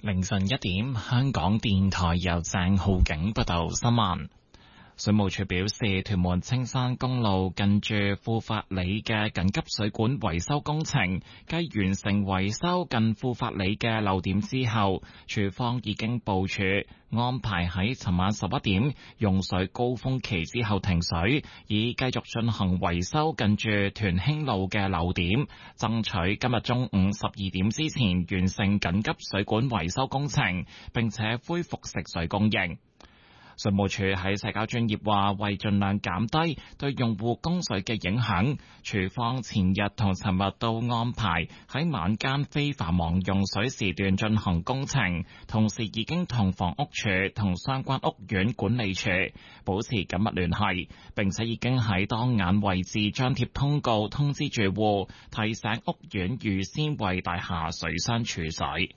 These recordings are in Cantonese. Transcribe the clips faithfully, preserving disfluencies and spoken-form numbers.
凌晨一點，香港電台由鄭浩景報道新聞。水務署表示，屯門青山公路近住富發里嘅緊急水管維修工程，繼完成維修近富發里嘅漏點之後，署方已經部署安排喺尋晚十一點用水高峰期之後停水，以繼續進行維修近住屯興路嘅漏點，爭取今日中午十二點之前完成緊急水管維修工程，並且恢復食水供應。水務署喺社交專頁話，為盡量減低對用戶供水嘅影響，署方前日同尋日都安排喺晚間非繁忙用水時段進行工程，同時已經同房屋署同相關屋苑管理處保持緊密聯繫，並且已經喺當眼位置張貼通告通知住戶，提醒屋苑預先為大廈水箱儲水。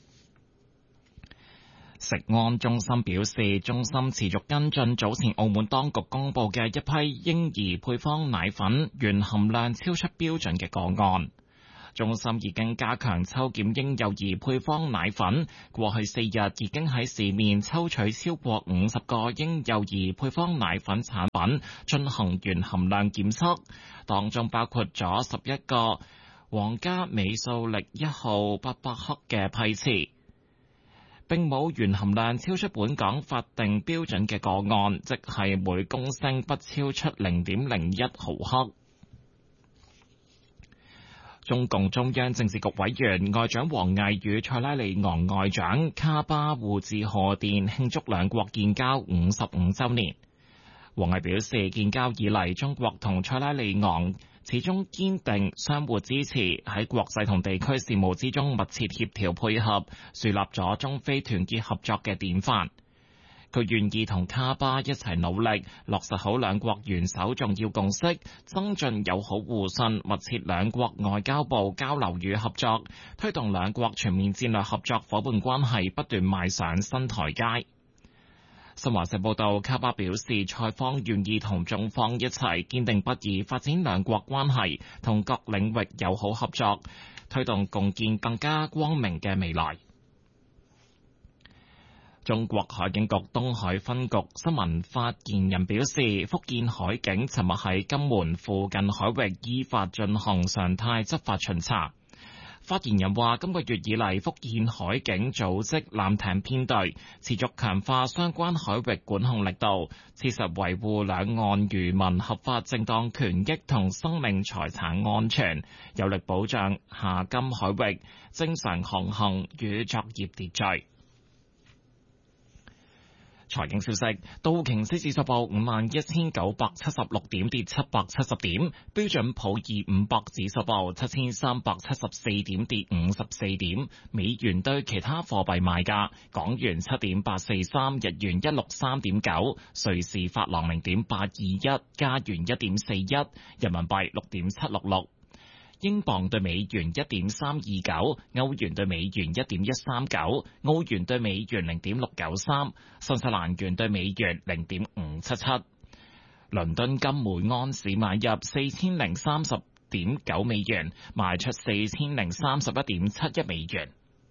食安中心表示，中心持續跟進早前澳門當局公布嘅一批嬰兒配方奶粉鉛含量超出標準嘅個案。中心已經加強抽檢嬰幼兒配方奶粉，過去四日已經喺市面抽取超過五十個嬰幼兒配方奶粉產品進行鉛含量檢測，當中包括咗十一個皇家美素力一號八百克嘅批次，並冇鉛含量超出本港法定標準嘅個案，即係每公升不超出零點零一毫克。中共中央政治局委員外長王毅與塞拉利昂外長卡巴互致賀電，慶祝兩國建交五十五週年。王毅表示，建交以嚟，中國同塞拉利昂始終堅定相互支持，喺國際同地區事務之中密切協調配合，樹立咗中非團結合作嘅典範。佢願意同卡巴一齊努力，落實好兩國元首重要共識，增進友好互信，密切兩國外交部交流與合作，推動兩國全面戰略合作夥伴關係不斷邁上新台階。新華社報道，卡巴表示，塞方願意同中方一齊堅定不移發展兩國關係，同各領域友好合作，推動共建更加光明嘅未來。中國海警局東海分局新聞發言人表示，福建海警尋日喺金門附近海域依法進行常態執法巡查。發言人話，今個月以嚟，福建海警組織艦艇編隊，持續強化相關海域管控力度，切實維護兩岸漁民合法正當權益同生命財產安全，有力保障廈金海域正常航行與作業秩序。財經消息，道瓊斯指數報五萬一千九百七十六點，跌七百七十點；標準普爾五百指數報七千三百七十四點，跌五十四點。美元對其他貨幣賣價：港元七點八四三，日元一六三點九，瑞士法郎零點八二一，加元一點四一，人民幣六點七六六。英鎊對美元一點三二九，歐元對美元一點一三九，澳元對美元零點六九三，新西蘭元對美元零點五七七。倫敦金每安士買入四千零三十點九美元，賣出四千零三十一點七一美元。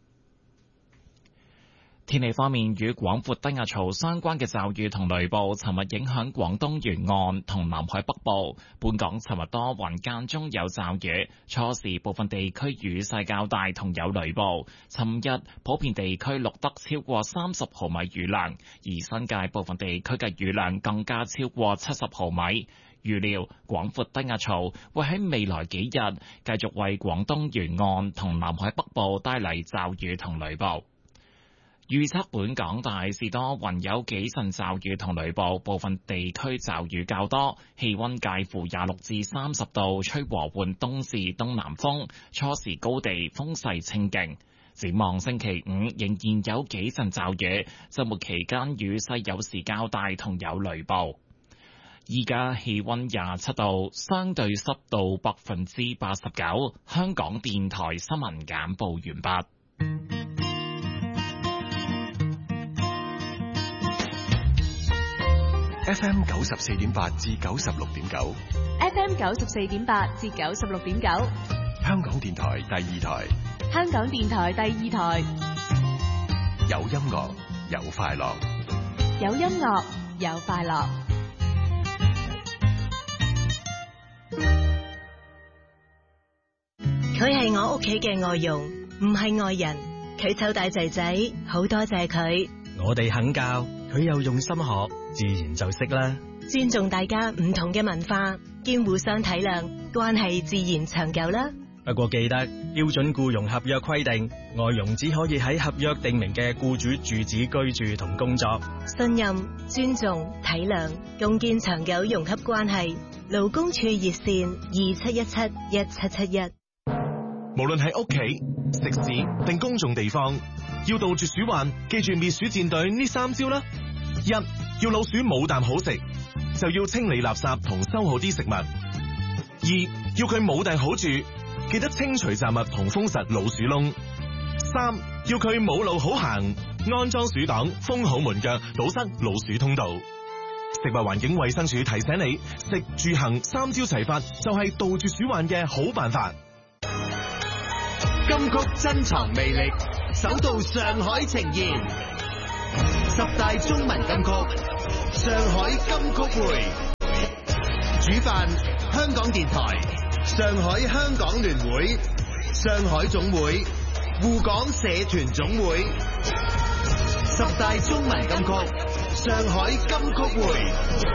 天氣方面，與廣闊低壓槽相關嘅驟雨同雷暴，尋日影響廣東沿岸同南海北部。本港尋日多雲間中有驟雨，初時部分地區雨勢較大同有雷暴。尋日普遍地區錄得超過三十毫米雨量，而新界部分地區嘅雨量更加超過七十毫米。預料廣闊低壓槽會喺未來幾日繼續為廣東沿岸同南海北部帶嚟驟雨同雷暴。預測本港大致多雲，有幾陣驟雨同雷暴，部分地區驟雨較多，氣溫介乎廿六至三十度，吹和緩東至東南風，初時高地風勢清勁。展望星期五仍然有幾陣驟雨，週末期間雨勢有時較大同有雷暴。依家氣溫廿七度，相對濕度百分之八十九。香港電台新聞簡報完畢。 F M 九十四點八至九十六點九 ，F M 九十四點八至九十六點九， 香港電台第二台， 香港電台第二台。 有音樂，有快樂。 有音樂，有快樂。 佢係我屋企嘅外傭，唔係外人。佢湊大仔仔，好多謝佢。 我哋肯教，佢又用心學，自然就識啦。 尊重大家唔同嘅文化，兼互相體諒，關係自然長久啦。 不過記得標準僱傭合約規定，外傭只可以喺合約訂明嘅僱主住址居住同工作。 信任、尊重、體諒，共建長久融洽關係。勞工處熱線二七一七一七七一。 無論喺屋企、食肆定公眾地方，要杜絕鼠患，記住滅鼠戰隊呢三招啦。一，要老鼠冇啖好食，就要清理垃圾同收好啲食物。二，要佢冇地好住，記得清除雜物同封實老鼠窿。三，要佢冇路好行，安裝鼠擋，封好門腳，堵塞老鼠通道。食物環境衛生署提醒你，食住行三招齊發，就係杜絕鼠患嘅好辦法。 金曲珍藏魅力，首度上海呈現十大中文金曲，上海金曲會，主辦香港電台、上海香港聯會、上海總會、滬港社團總會。十大中文金曲，上海金曲會。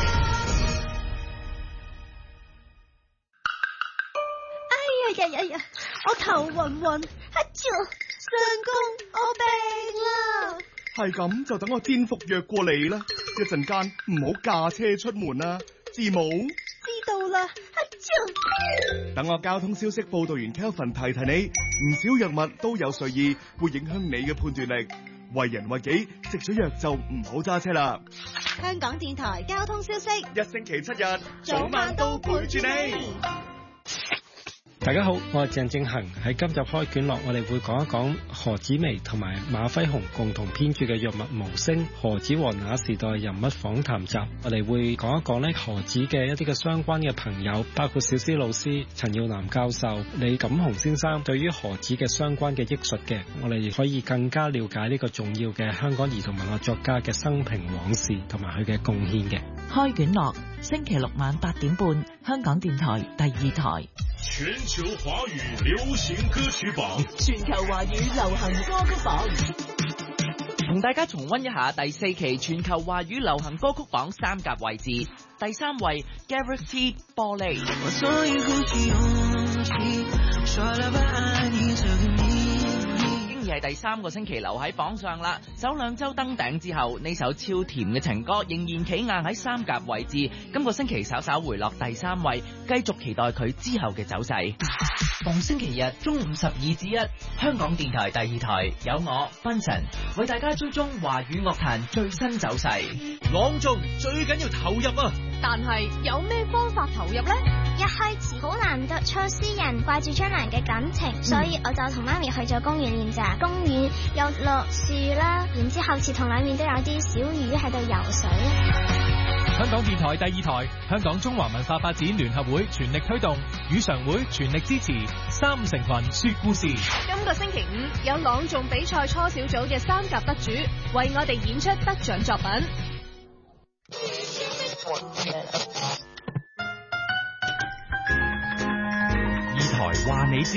哎呀呀！我頭暈暈，阿超相公，我病啦！ 係咁就等我煎服藥過嚟啦，一陣間唔好駕車出門啦，知冇？ 知道啦，阿超。 等我交通消息報道員 Kelvin 提提你，唔少藥物都有睡意，會影響你嘅判斷力。為人為己，食咗藥就唔好揸車啦。 香港電台交通消息， 一星期七日，早晚都陪住你。 大家好，我係鄭正恒。喺今集開卷樂，我哋會講一講何紫薇同埋馬輝鴻共同編著嘅藥物無聲何紫和那時代人物訪談集。我哋會講一講咧何紫嘅一啲嘅相關嘅朋友，包括小思老師、陳耀南教授、李錦雄先生對於何紫嘅相關嘅憶述嘅，我哋可以更加了解呢個重要嘅香港兒童文學作家嘅生平往事同埋佢嘅貢獻嘅。 開卷樂，星期六晚八點半，香港電台第二台。 全球華語流行歌曲榜， 全球華語流行歌曲榜， 同大家重溫一下第四期全球華語流行歌曲榜三甲位置。第三位 Gareth T 玻璃。我所以鼓起勇氣說了不愛你這個已係第三個星期留喺榜上啦，首兩周登頂之後，呢首超甜嘅情歌仍然企硬喺三甲位置，今個星期稍稍回落第三位，繼續期待佢之後嘅走勢。逢星期日中午十二至一，香港電台第二台有我芬神為大家追蹤華語樂壇最新走勢。 朗誦最緊要投入啊！ 但係有咩方法投入呢？ 一開始好難得唱詩人掛住將來嘅感情，嗯、所以我就同媽咪去咗公園練習。公園有落樹啦，然之後池塘裏面都有啲小魚喺度游水。 香港電台第二台，香港中華文化發展聯合會全力推動，語常會全力支持，三五成群說故事。 今個星期五有朗誦比賽初小組嘅三甲得主為我哋演出得獎作品。 二台話你知。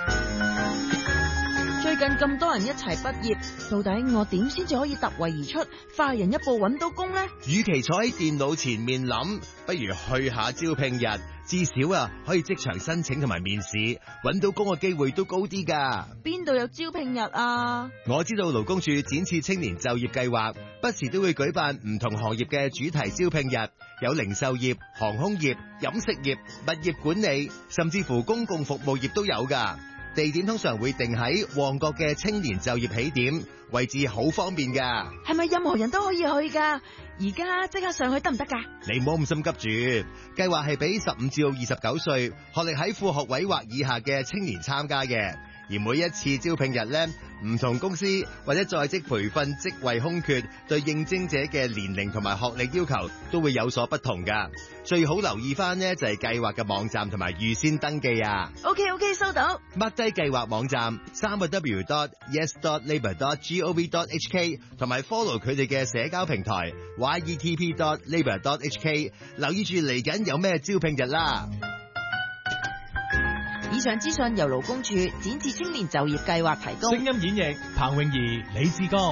最近咁多人一齊畢業，到底我點先至可以突圍而出，快人一步揾到工呢？ 與其坐喺電腦前面諗，不如去下招聘日，至少啊可以即場申請同埋面試，揾到工嘅機會都高啲㗎。 邊度有招聘日啊？ 我知道勞工處展翅青年就業計劃，不時都會舉辦唔同行業嘅主題招聘日，有零售業、航空業、飲食業、物業管理，甚至乎公共服務業都有㗎。地點通常會定喺旺角嘅青年就業起點，位置好方便噶。 係咪任何人都可以去噶？而家即刻上去得唔得噶？ 你唔好咁心急住，計劃係俾十五至到二十九歲，學歷喺副學位或以下嘅青年參加嘅。 而每一次招聘日呢，唔同公司或者在職培訓職位空缺，對應徵者嘅年齡同埋學歷要求都會有所不同㗎。最好留意翻呢就係計劃嘅網站同埋預先登記啊。 OK OK 收到。 mark 低計劃網站三個 w dot yes dot labour dot gov dot hk 同埋 follow 佢哋嘅社交平台 yetp dot labour dot hk， 留意住嚟緊有咩招聘日啦。 以上資訊由勞工處展翅青年就業計劃提供。 聲音演繹彭詠儀、李志剛。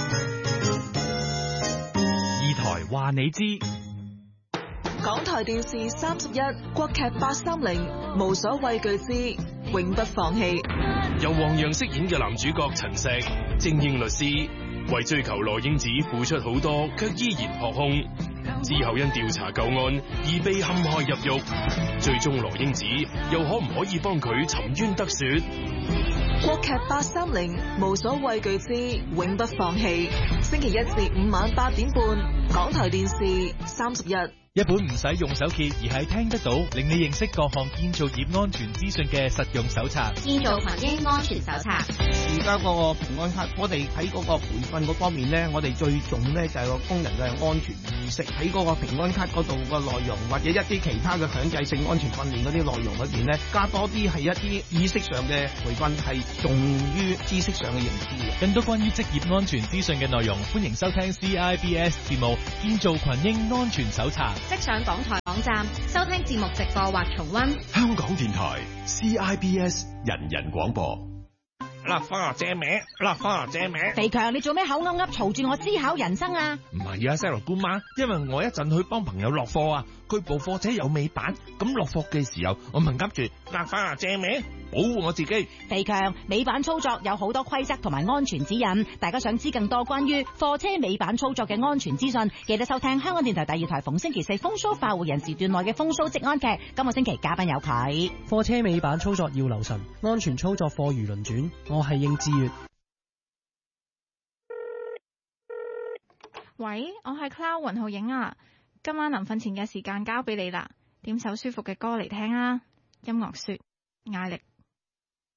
二台話你知。 港台電視三十一國劇八三零無所畏懼之永不放棄。 由黃洋飾演嘅男主角陳石，精英律師，為追求羅英子付出好多，卻依然學空。之後因調查舊案而被陷害入獄，最終羅英子又可唔可以幫佢沉冤得雪？ 國劇八三零無所畏懼之永不放棄，星期一至五晚八點半，港台電視三十一。 一本唔使用手揭而係聽得到，令你認識各項建造業安全資訊嘅實用手冊。 建造群英安全手冊。 而家嗰個平安卡，我哋喺嗰個培訓嗰方面咧，我哋最重咧就係個工人嘅安全意識。喺嗰個平安卡嗰度個內容，或者一啲其他嘅強制性安全訓練嗰啲內容裏邊咧，加多啲係一啲意識上嘅培訓，係重於知識上嘅認知嘅。 更多關於職業安全資訊嘅內容，歡迎收聽 C I B S 節目《建造群英安全手冊》。 即上港台網站收聽節目直播或重溫。 香港電台 C I B S 人人廣播。 落花借名，落花借名。 肥強，你做咩口噏噏嘈住我思考人生啊？ 唔係啊，西羅姑媽，因為我一陣去幫朋友落貨啊，佢部貨車有尾板，咁落貨嘅時候，我問急住落花借名，保護我自己。 肥強，尾板操作有好多規則同埋安全指引，大家想知更多關於貨車尾板操作嘅安全資訊，記得收聽香港電台第二台逢星期四風騷快活人時段內嘅風騷職安劇。今個星期嘉賓有佢。 貨車尾板操作要留神，安全操作貨如輪轉。我係應志月。 喂，我係 Cloud 雲浩影啊，今晚臨瞓前嘅時間交俾你啦，點首舒服嘅歌嚟聽啊，音樂雪艾力。